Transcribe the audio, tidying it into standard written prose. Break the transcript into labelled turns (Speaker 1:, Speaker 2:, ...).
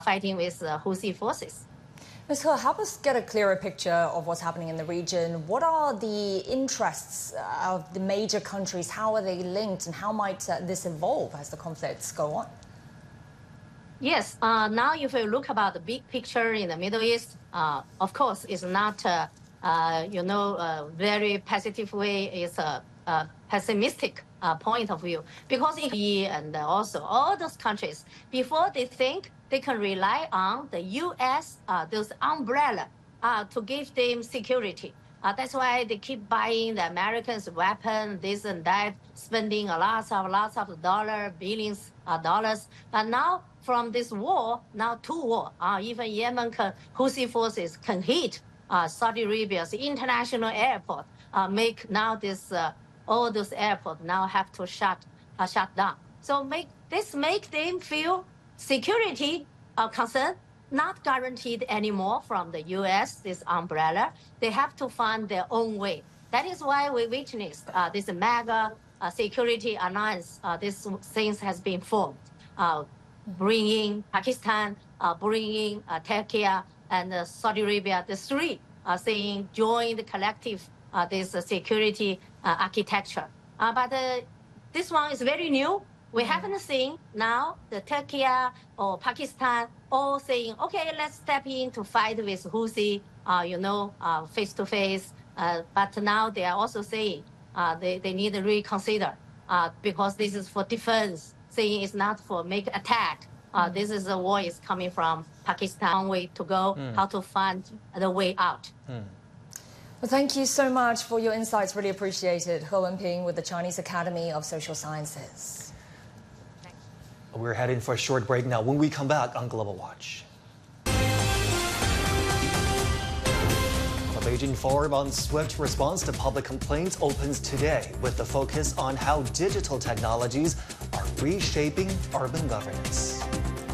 Speaker 1: fighting with Houthi forces.
Speaker 2: Ms. He, help us get a clearer picture of what's happening in the region. What are the interests of the major countries? How are they linked, and how might this evolve as the conflicts go on?
Speaker 1: Yes, now if you look about the big picture in the Middle East, of course, it's not, very positive way. It's a pessimistic point of view, because and also all those countries, before they think they can rely on the U.S., those umbrella, to give them security. That's why they keep buying the Americans' weapons, this and that, spending lots of billions of dollars. But now, from this war, now to war, even Yemen Houthi forces can hit Saudi Arabia's international airport, make now this all those airports now have to shut down. So make them feel security concern not guaranteed anymore from the U.S., this umbrella. They have to find their own way. That is why we witnessed this mega security alliance. This things has been formed, bringing Pakistan, bringing Turkey and Saudi Arabia. The three saying join the collective this security architecture. But this one is very new. We haven't seen now the Turkey or Pakistan all saying, okay, let's step in to fight with Houthi, face to face. But now they are also saying they need to reconsider because this is for defense, saying it's not for make attack. This is a war is coming from Pakistan, way to go, how to find the way out.
Speaker 2: Well, thank you so much for your insights. Really appreciate it. He Wenping with the Chinese Academy of Social Sciences.
Speaker 3: We're heading for a short break now. When we come back on Global Watch. The Beijing Forum on Swift Response to Public Complaints opens today with the focus on how digital technologies are reshaping urban governance.